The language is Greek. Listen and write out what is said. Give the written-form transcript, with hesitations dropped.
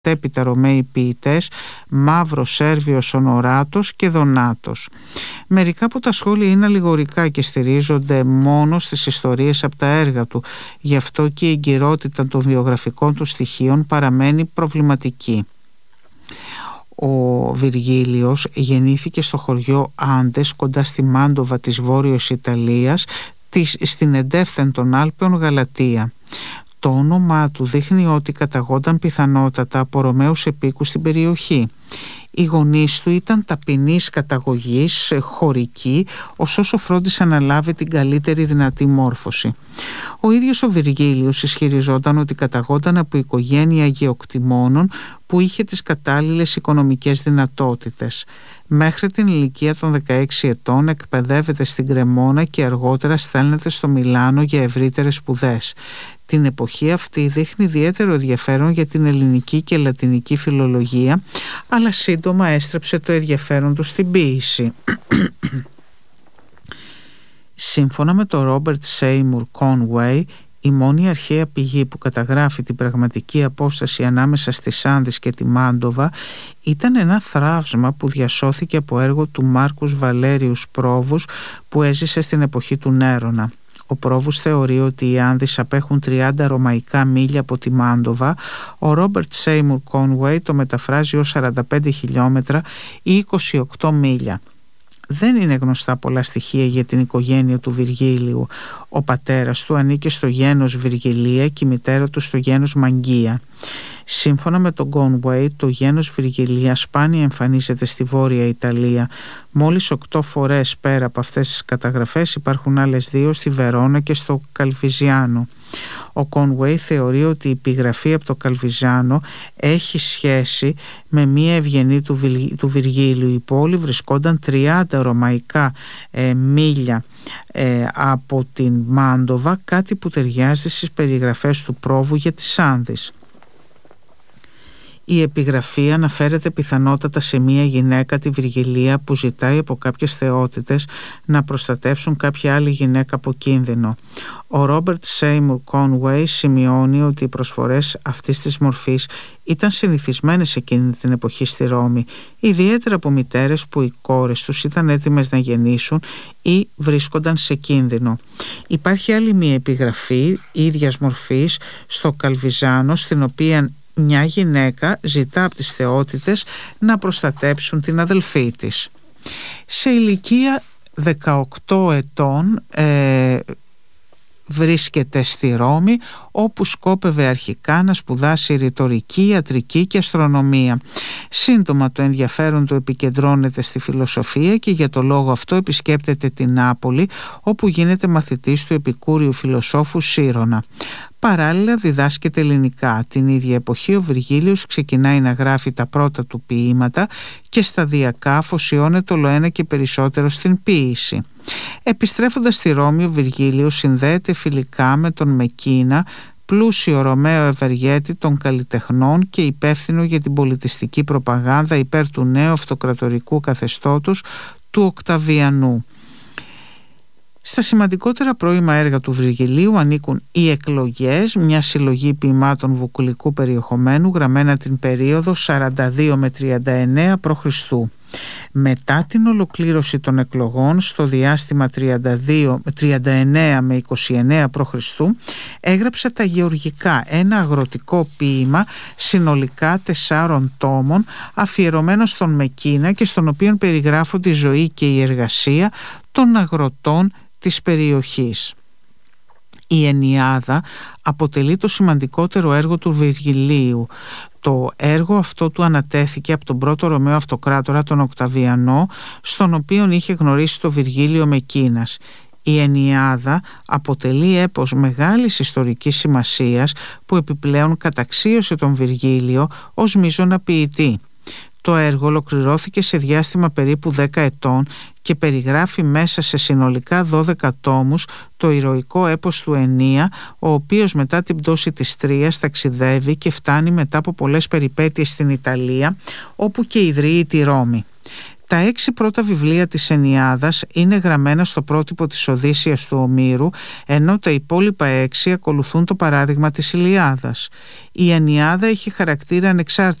μετέπειτα Ρωμαίοι ποιητές Μαύρος, Σέρβιος, Ονοράτος και Δονάτος. Μερικά από τα σχόλια είναι αλληγορικά και στηρίζονται μόνο στις ιστορίες από τα έργα του, γι' αυτό και η εγκυρότητα των βιογραφικών του στοιχείων παραμένει προβληματική. Ο Βυργίλιος γεννήθηκε στο χωριό Άντες κοντά στη Μάντοβα της Βόρειος Ιταλίας, στην εντεύθεν των Άλπαιων Γαλατία. Το όνομά του δείχνει ότι καταγόταν πιθανότατα από Ρωμαίους επίκους στην περιοχή. Οι γονείς του ήταν ταπεινής καταγωγής, χωρικοί, ωστόσο φρόντισαν να λάβει την καλύτερη δυνατή μόρφωση. Ο ίδιος ο Βυργίλιος ισχυριζόταν ότι καταγόταν από οικογένεια γεωκτημόνων που είχε τις κατάλληλες οικονομικές δυνατότητες. Μέχρι την ηλικία των 16 ετών εκπαιδεύεται στην Κρεμόνα και αργότερα στέλνεται στο Μιλάνο για ευρύτερες σπουδές. Την εποχή αυτή δείχνει ιδιαίτερο ενδιαφέρον για την ελληνική και λατινική φιλολογία, αλλά σύντομα έστρεψε το ενδιαφέρον του στην ποίηση. Σύμφωνα με τον Ρόμπερτ Σέιμουρ Κόνουεϊ, η μόνη αρχαία πηγή που καταγράφει την πραγματική απόσταση ανάμεσα στη Σάνδης και τη Μάντοβα ήταν ένα θράψμα που διασώθηκε από έργο του Μάρκους Βαλέριους Πρόβους που έζησε στην εποχή του Νέρονα. Ο Πρόβους θεωρεί ότι οι Άνδεις απέχουν 30 ρωμαϊκά μίλια από τη Μάντοβα. Ο Ρόμπερτ Σέιμουρ Κόνουεϊ το μεταφράζει ως 45 χιλιόμετρα ή 28 μίλια. Δεν είναι γνωστά πολλά στοιχεία για την οικογένεια του Βυργίλιου. Ο πατέρας του ανήκε στο γένος Βυργιλία και η μητέρα του στο γένος Μαγκία. Σύμφωνα με τον Κόνουεϊ, το γένος Βυργιλία σπάνια εμφανίζεται στη Βόρεια Ιταλία. Μόλις 8 φορές πέρα από αυτές τις καταγραφές υπάρχουν άλλες 2 στη Βερόνα και στο Καλβιζιάνο. Ο Κόνουεϊ θεωρεί ότι η επιγραφή από το Καλβιζιάνο έχει σχέση με μία ευγενή του Βυργίλιου. Η πόλη βρισκόταν 30 ρωμαϊκά μίλια από την Μάντοβα, κάτι που ταιριάζει στις περιγραφές του Πρόβου για τις Άνδεις. Η επιγραφή αναφέρεται πιθανότατα σε μία γυναίκα, τη Βυργιλία, που ζητάει από κάποιες θεότητες να προστατεύσουν κάποια άλλη γυναίκα από κίνδυνο. Ο Ρόμπερτ Σέιμουρ Κόνουεϊ σημειώνει ότι οι προσφορές αυτής της μορφής ήταν συνηθισμένες εκείνη την εποχή στη Ρώμη, ιδιαίτερα από μητέρες που οι κόρες τους ήταν έτοιμες να γεννήσουν ή βρίσκονταν σε κίνδυνο. Υπάρχει άλλη μία επιγραφή ίδιας μορφής στο Καλβιζάνο, στην οποία μια γυναίκα ζητά από τις θεότητες να προστατέψουν την αδελφή της. Σε ηλικία 18 ετών βρίσκεται στη Ρώμη, όπου σκόπευε αρχικά να σπουδάσει ρητορική, ιατρική και αστρονομία. Σύντομα το ενδιαφέρον του επικεντρώνεται στη φιλοσοφία και για το λόγο αυτό επισκέπτεται την Νάπολη, όπου γίνεται μαθητής του επικούριου φιλοσόφου Σύρονα. Παράλληλα διδάσκεται ελληνικά. Την ίδια εποχή ο Βυργίλιος ξεκινάει να γράφει τα πρώτα του ποίηματα και σταδιακά αφοσιώνεται ολοένα και περισσότερο στην ποίηση. Επιστρέφοντας στη Ρώμη, ο Βυργίλιος συνδέεται φιλικά με τον Μεκίνα, πλούσιο Ρωμαίο ευεργέτη των καλλιτεχνών και υπεύθυνο για την πολιτιστική προπαγάνδα υπέρ του νέου αυτοκρατορικού καθεστώτος του Οκταβιανού. Στα σημαντικότερα πρώιμα έργα του Βυργιλίου ανήκουν οι «Εκλογές», μια συλλογή ποιημάτων βουκολικού περιεχομένου γραμμένα την περίοδο 42 με 39 π.Χ. Μετά την ολοκλήρωση των εκλογών στο διάστημα 39 με 29 π.Χ. έγραψε τα Γεωργικά, ένα αγροτικό ποίημα συνολικά 4 τόμων αφιερωμένο στον Μεκίνα και στον οποίο περιγράφονται η ζωή και η εργασία των αγροτών της περιοχής. Η Ενιάδα αποτελεί το σημαντικότερο έργο του Βυργιλίου. Το έργο αυτό του ανατέθηκε από τον πρώτο Ρωμαίο αυτοκράτορα, τον Οκταβιανό, στον οποίον είχε γνωρίσει το Βυργίλιο Μεκίνας. Η Ενιάδα αποτελεί έπος μεγάλης ιστορικής σημασίας που επιπλέον καταξίωσε τον Βυργίλιο ως μείζωνα ποιητή. Το έργο ολοκληρώθηκε σε διάστημα περίπου 10 ετών και περιγράφει μέσα σε συνολικά 12 τόμους το ηρωικό έπος του Ενία, ο οποίος μετά την πτώση της Τρίας ταξιδεύει και φτάνει μετά από πολλές περιπέτειες στην Ιταλία, όπου και ιδρύει τη Ρώμη. Τα 6 πρώτα βιβλία της Ενιάδας είναι γραμμένα στο πρότυπο της Οδύσσειας του Ομήρου, ενώ τα υπόλοιπα 6 ακολουθούν το παράδειγμα της Ηλιάδας. Η Ενιάδα έχει χαρακτήρα ανεξάρτητη